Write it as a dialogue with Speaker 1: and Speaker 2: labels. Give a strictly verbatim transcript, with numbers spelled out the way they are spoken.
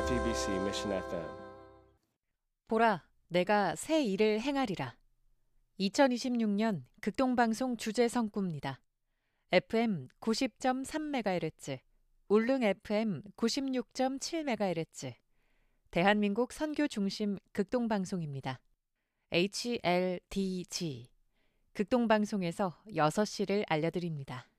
Speaker 1: 지비씨 Mission 에프엠.
Speaker 2: 보라, 내가 새 일을 행하리라. 이천이십육 년 극동방송 주제 성구입니다. 에프엠 구십 점 삼 메가헤르츠, 울릉 에프엠 구십육 점 칠 메가헤르츠, 대한민국 선교 중심 극동방송입니다. 에이치엘디지, 극동방송에서 여섯 시를 알려드립니다.